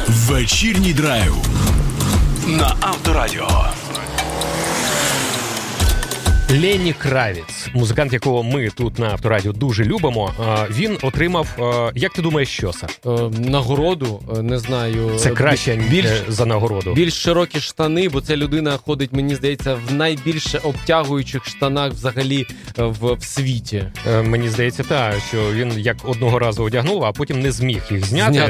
Вечірній драйв на Авторадіо. Ленні Кравіц, музикант, якого ми тут на Авторадіо дуже любимо, він отримав, як ти думаєш, що це? Нагороду, не знаю. Це краще за нагороду. Більш широкі штани, бо ця людина ходить, мені здається, в найбільше обтягуючих штанах взагалі в світі. Мені здається, що він як одного разу одягнув, а потім не зміг їх зняти.